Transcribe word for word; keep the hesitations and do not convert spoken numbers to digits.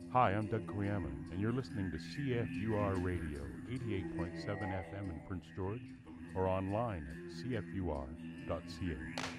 Hi, I'm Doug Koyama, and you're listening to C F U R Radio, eighty-eight point seven F M in Prince George, or online at c f u r dot c a.